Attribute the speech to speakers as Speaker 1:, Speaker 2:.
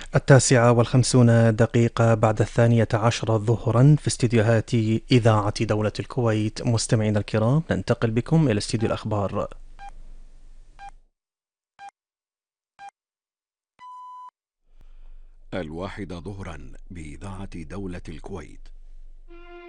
Speaker 1: 51 بعد 12 ظهرا في استديوهات إذاعة دولة الكويت. مستمعينا الكرام، ننتقل بكم إلى استديو الأخبار.
Speaker 2: 1 ظهرا بإذاعة دولة الكويت.